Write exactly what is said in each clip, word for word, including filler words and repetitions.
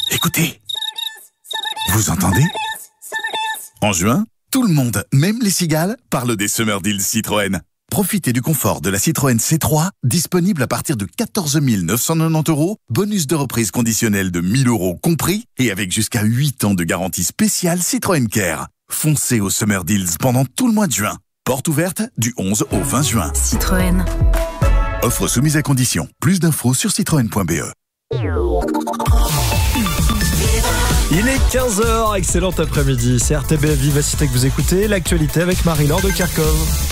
Écoutez. Vous entendez? En juin, tout le monde, même les cigales, parle des Summer Deals Citroën. Profitez du confort de la Citroën C trois, disponible à partir de quatorze mille neuf cent quatre-vingt-dix euros, bonus de reprise conditionnel de mille euros compris, et avec jusqu'à huit ans de garantie spéciale Citroën Care. Foncez aux Summer Deals pendant tout le mois de juin. Porte ouverte du onze au vingt juin. Citroën. Offre soumise à condition. Plus d'infos sur citroën point b e. Il est quinze heures, excellent après-midi. C'est R T B F Vivacité que vous écoutez. L'actualité avec Marie-Laure de Kerkhove.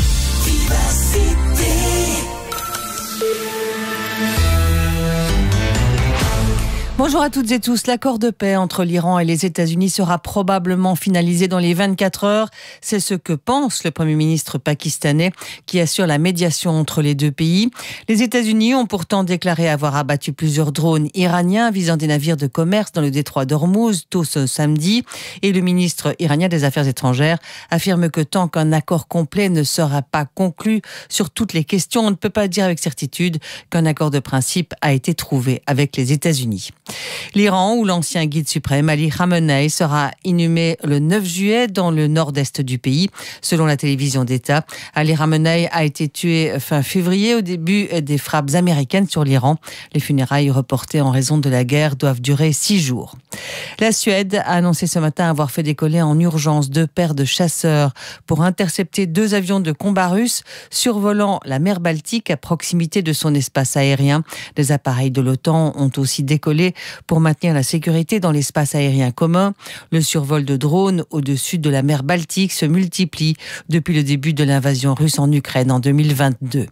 Bonjour à toutes et tous. L'accord de paix entre l'Iran et les États-Unis sera probablement finalisé dans les vingt-quatre heures. C'est ce que pense le Premier ministre pakistanais qui assure la médiation entre les deux pays. Les États-Unis ont pourtant déclaré avoir abattu plusieurs drones iraniens visant des navires de commerce dans le détroit d'Ormuz tôt ce samedi. Et le ministre iranien des Affaires étrangères affirme que tant qu'un accord complet ne sera pas conclu sur toutes les questions, on ne peut pas dire avec certitude qu'un accord de principe a été trouvé avec les États-Unis. L'Iran, où l'ancien guide suprême Ali Khamenei sera inhumé le neuf juillet dans le nord-est du pays. Selon la télévision d'État, Ali Khamenei a été tué fin février au début des frappes américaines sur l'Iran. Les funérailles reportées en raison de la guerre doivent durer six jours. La Suède a annoncé ce matin avoir fait décoller en urgence deux paires de chasseurs pour intercepter deux avions de combat russes survolant la mer Baltique à proximité de son espace aérien. Des appareils de l'OTAN ont aussi décollé pour maintenir la sécurité dans l'espace aérien commun. Le survol de drones au-dessus de la mer Baltique se multiplie depuis le début de l'invasion russe en Ukraine en deux mille vingt-deux.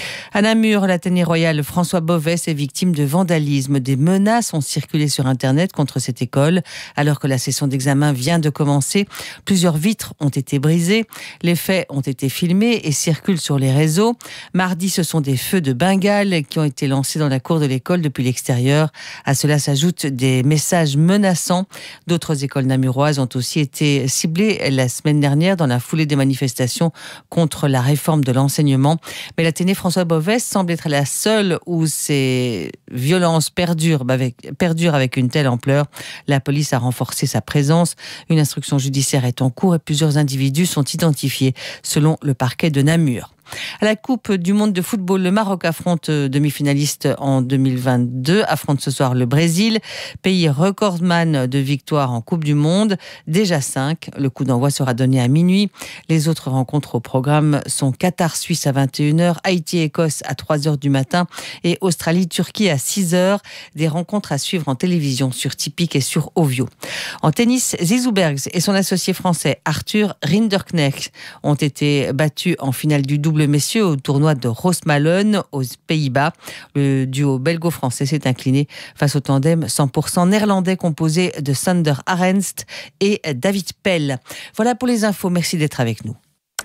À Namur, l'Athénée royal François Bovès est victime de vandalisme. Des menaces ont circulé sur Internet contre cette école. Alors que la session d'examen vient de commencer, plusieurs vitres ont été brisées. Les faits ont été filmés et circulent sur les réseaux. Mardi, ce sont des feux de Bengale qui ont été lancés dans la cour de l'école depuis l'extérieur. À cela s'ajoutent des messages menaçants. D'autres écoles namuroises ont aussi été ciblées la semaine dernière dans la foulée des manifestations contre la réforme de l'enseignement. Mais l'Athénée François Bovès semble être la seule où ces violences perdurent avec, perdurent avec une telle ampleur. La police a renforcé sa présence. Une instruction judiciaire est en cours et plusieurs individus sont identifiés selon le parquet de Namur. À la Coupe du monde de football, le Maroc affronte demi-finaliste en deux mille vingt-deux, affronte ce soir le Brésil, pays recordman de victoires en Coupe du monde, déjà cinq. Le coup d'envoi sera donné à minuit. Les autres rencontres au programme sont Qatar-Suisse à vingt et une heures, Haïti-Écosse à trois heures du matin et Australie-Turquie à six heures. Des rencontres à suivre en télévision sur Tipic et sur Ovio. En tennis, Zizou Bergs et son associé français Arthur Rinderknecht ont été battus en finale du double messieurs au tournoi de Rosmalen aux Pays-Bas. Le duo belgo-français s'est incliné face au tandem cent pour cent néerlandais composé de Sander Arenst et David Pell. Voilà pour les infos, merci d'être avec nous.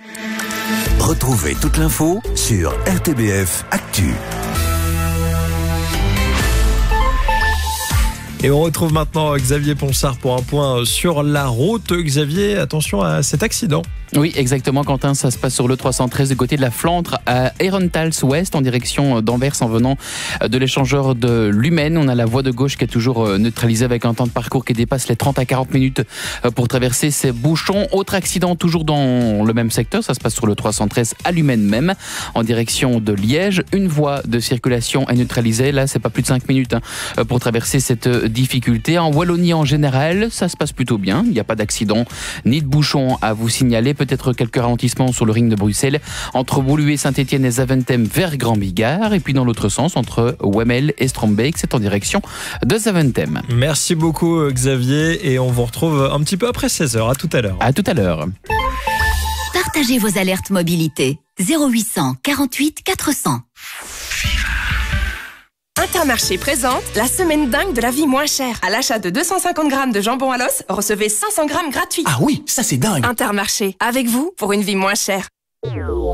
Retrouvez toute l'info sur R T B F Actu. Et on retrouve maintenant Xavier Ponsard pour un point sur la route. Xavier, attention à cet accident. Oui, exactement, Quentin. Ça se passe sur le trois cent treize du côté de la Flandre à Herentals Ouest en direction d'Anvers en venant de l'échangeur de Lummen. On a la voie de gauche qui est toujours neutralisée avec un temps de parcours qui dépasse les trente à quarante minutes pour traverser ces bouchons. Autre accident toujours dans le même secteur. Ça se passe sur le trois cent treize à Lummen même en direction de Liège. Une voie de circulation est neutralisée. Là, c'est pas plus de cinq minutes hein, pour traverser cette difficulté. En Wallonie en général, ça se passe plutôt bien. Il n'y a pas d'accident ni de bouchon à vous signaler. Peut-être quelques ralentissements sur le ring de Bruxelles entre Woluwe, Saint-Étienne et Zaventem vers Grand-Bigard, et puis dans l'autre sens entre Wemmel et Strombeek, c'est en direction de Zaventem. Merci beaucoup Xavier, et on vous retrouve un petit peu après seize heures. À tout à l'heure. À tout à l'heure. Partagez vos alertes mobilité. zéro huit cent quarante-huit quatre cents. Intermarché présente la semaine dingue de la vie moins chère. À l'achat de deux cent cinquante grammes de jambon à l'os, recevez cinq cents grammes gratuits. Ah oui, ça c'est dingue. Intermarché, avec vous pour une vie moins chère.